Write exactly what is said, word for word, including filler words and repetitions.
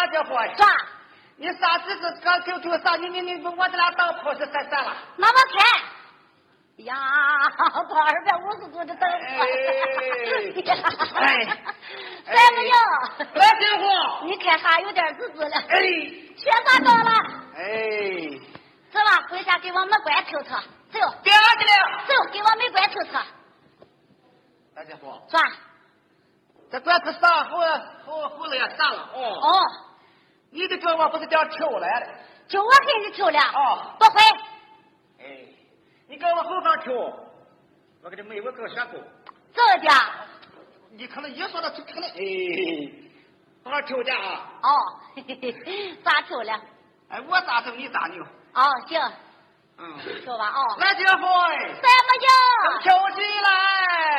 家伙， 转。 你啥子是刚就就啥？你你你我这俩当炮是三三了。 那我看。呀，到二百五十度的灯泡。 哎， 再没有。 来家伙， 你看啥有点子子了？ 哎， 全打到了。 哎， 走吧，回家给我们关透透。走。 别去了。 走，给我们关透透。 大家伙。 转。 这关子啥？后后后来也啥了？哦。 哦。 你的胳膊不是叫抽来的？ 就我给你抽了。 哦。 不会。 哎，你给我后方抽，我给你没我给我选过。 走家。 你可能一说的，可能哎，好好抽去啊。 哦，嘿嘿嘿，咋抽了？ 哎，我咋抽你咋扭。 哦，行。 嗯， 抽吧哦。 来，姐夫。 怎么样？ 抽起来。